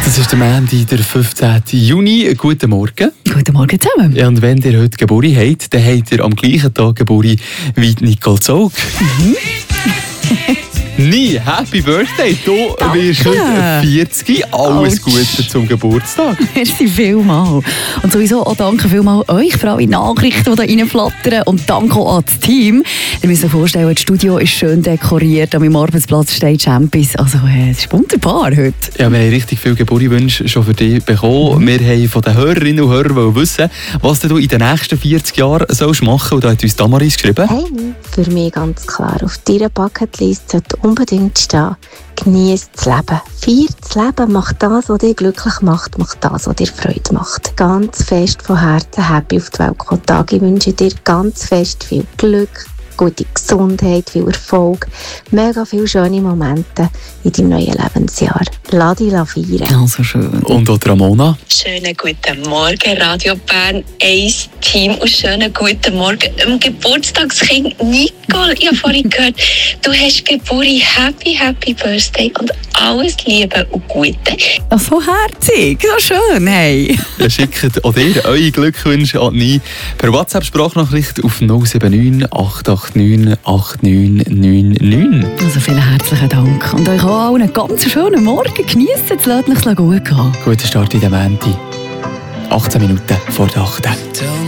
Das ist der Montag, der 15. Juni. Guten Morgen. Guten Morgen zusammen. Ja, und wenn ihr heute Geburtstag habt, dann habt ihr am gleichen Tag Geburtstag wie Nicole Zog. Nie, Happy Birthday! Du wirst heute 40. Alles Gute zum Geburtstag. Merci vielmals. Und sowieso auch danke vielmals euch für alle Nachrichten, die da reinflattern. Und danke auch an das Team. Ihr müsst euch vorstellen, das Studio ist schön dekoriert. An meinem Arbeitsplatz steht Champions. Also, es ist wunderbar heute. Ja, wir haben richtig viele Geburtstagswünsche schon für dich bekommen. Wir haben von den Hörerinnen und Hörern wissen, was du in den nächsten 40 Jahren sollst machen. Und da hat uns Damaris geschrieben. Hey, für mich ganz klar. Auf deiner Bucketlist sollte unbedingt stehen: Genieß das Leben. Feier das Leben. Mach das, was dich glücklich macht. Mach das, was dir Freude macht. Ganz fest von Herzen happy auf die Welt kommen Tag. Ich wünsche dir ganz fest viel Glück, gute Gesundheit, viel Erfolg, mega viele schöne Momente in deinem neuen Lebensjahr. Lass dich feiern. Also schön. Und auch Ramona. Schönen guten Morgen, Radio Bern 1 Team, und schönen guten Morgen dem Geburtstagskind Nicole. Ich habe vorhin gehört, du hast Geburtstag. Happy Birthday und alles Liebe und Gute. Ach, so herzig, so schön, hey. Schickt auch ihr eure Glückwünsche an nie per WhatsApp-Sprachnachricht auf 079 889 8999. Also vielen herzlichen Dank. Und euch auch allen einen ganz schönen Morgen. Genießt es, lasst euch gut gehen. Guter Start in den Montag. 18 Minuten vor der 8.